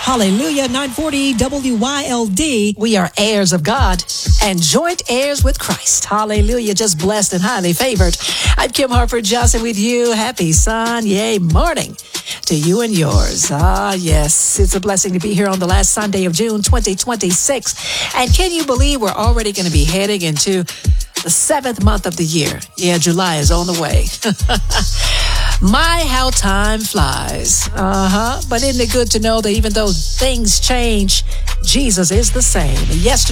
Hallelujah. 940 WYLD. We are heirs of God and joint heirs with Christ. Hallelujah. Just blessed and highly favored. I'm Kim Harford Johnson with you. Happy Sunday morning to you and yours. Ah, yes. It's a blessing to be here on the last Sunday of June 2026. And can you believe we're already going to be heading into the 7th month of the year? Yeah, July is on the way. My, how time flies. But isn't it good to know that even though things change, Jesus is the same. Yesterday,